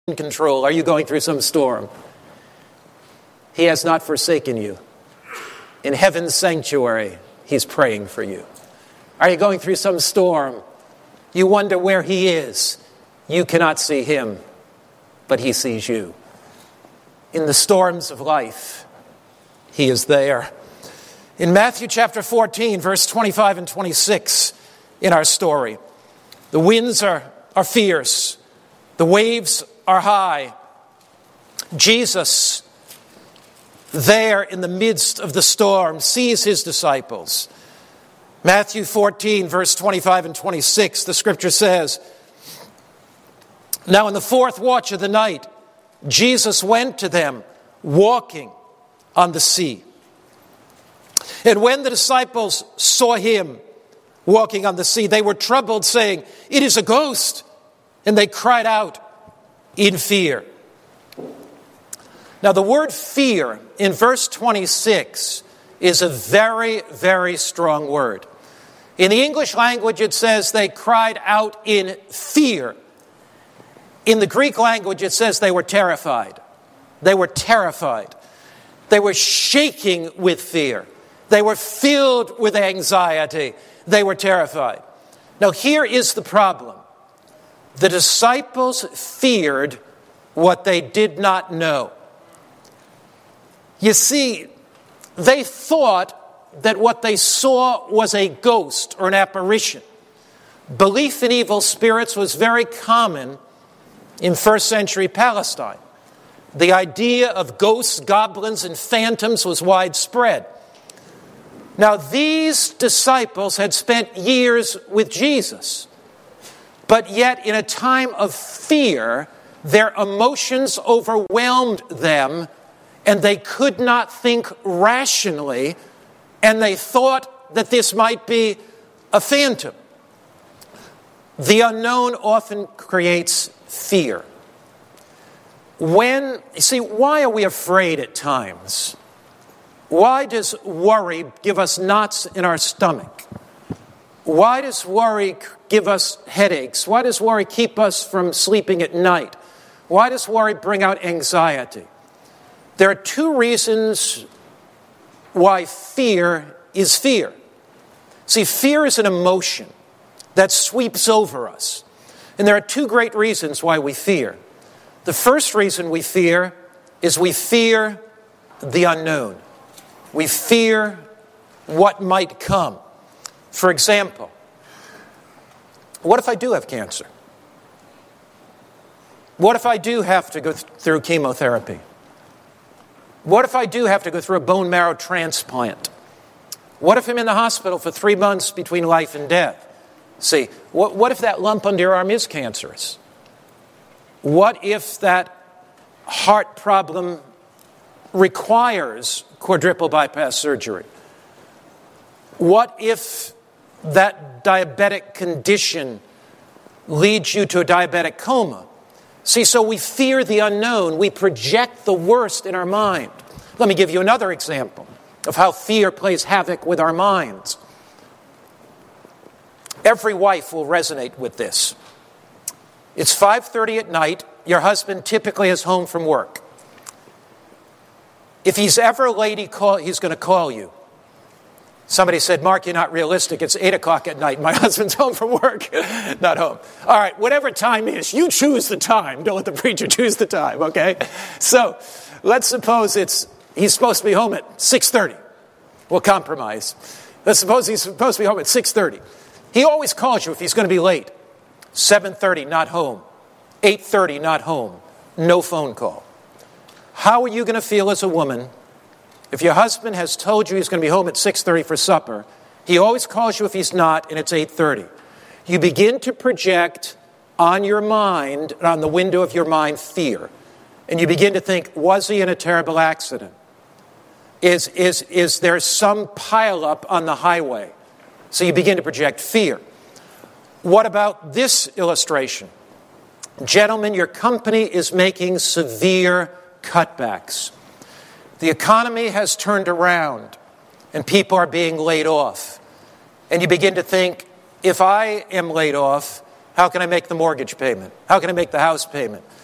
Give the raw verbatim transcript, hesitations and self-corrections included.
in control? Are you going through some storm? He has not forsaken you. In heaven's sanctuary, he's praying for you. Are you going through some storm? You wonder where he is. You cannot see him, but he sees you. In the storms of life, he is there. In Matthew chapter fourteen, verse twenty-five and twenty-six, in our story, the winds are, are fierce. The waves are high. Jesus, there in the midst of the storm, sees his disciples. Matthew fourteen, verse twenty-five and twenty-six, the scripture says, "Now in the fourth watch of the night, Jesus went to them, walking on the sea. And when the disciples saw him walking on the sea, they were troubled, saying, 'It is a ghost.' And they cried out in fear." Now the word fear in verse twenty-six is a very, very strong word. In the English language, it says they cried out in fear. In the Greek language, it says they were terrified. They were terrified. They were shaking with fear. They were filled with anxiety. They were terrified. Now, here is the problem. The disciples feared what they did not know. You see, they thought that what they saw was a ghost or an apparition. Belief in evil spirits was very common in first century Palestine. The idea of ghosts, goblins, and phantoms was widespread. Now, these disciples had spent years with Jesus, but yet in a time of fear, their emotions overwhelmed them, and they could not think rationally, and they thought that this might be a phantom. The unknown often creates fear. When, you see, why are we afraid at times? Why does worry give us knots in our stomach? Why does worry give us headaches? Why does worry keep us from sleeping at night? Why does worry bring out anxiety? There are two reasons why fear is fear. See, fear is an emotion that sweeps over us. And there are two great reasons why we fear. The first reason we fear is we fear the unknown. We fear what might come. For example, what if I do have cancer? What if I do have to go th- through chemotherapy? What if I do have to go through a bone marrow transplant? What if I'm in the hospital for three months between life and death? See, what, what if that lump under your arm is cancerous? What if that heart problem requires quadruple bypass surgery? What if that diabetic condition leads you to a diabetic coma? See, so we fear the unknown. We project the worst in our mind. Let me give you another example of how fear plays havoc with our minds. Every wife will resonate with this. It's five thirty at night. Your husband typically is home from work. If he's ever late, he call, he's going to call you. Somebody said, "Mark, you're not realistic. It's eight o'clock at night. My husband's home from work." Not home. All right, whatever time is, you choose the time. Don't let the preacher choose the time, okay? So let's suppose it's he's supposed to be home at six thirty. We'll compromise. Let's suppose he's supposed to be home at six thirty. He always calls you if he's going to be late. seven thirty, not home. eight thirty, not home. No phone call. How are you going to feel as a woman if your husband has told you he's going to be home at six thirty for supper? He always calls you if he's not, and it's eight thirty. You begin to project on your mind, on the window of your mind, fear. And you begin to think, was he in a terrible accident? Is, is, is there some pileup on the highway? So you begin to project fear. What about this illustration? Gentlemen, your company is making severe cutbacks. The economy has turned around and people are being laid off. And you begin to think, if I am laid off, how can I make the mortgage payment? How can I make the house payment?